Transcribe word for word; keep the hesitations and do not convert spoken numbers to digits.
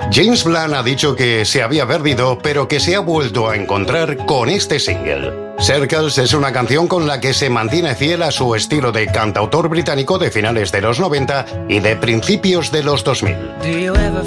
James Blunt ha dicho que se había perdido, pero que se ha vuelto a encontrar con este single. Circles es una canción con la que se mantiene fiel a su estilo de cantautor británico de finales de los noventa y de principios de los dos mil. Do you ever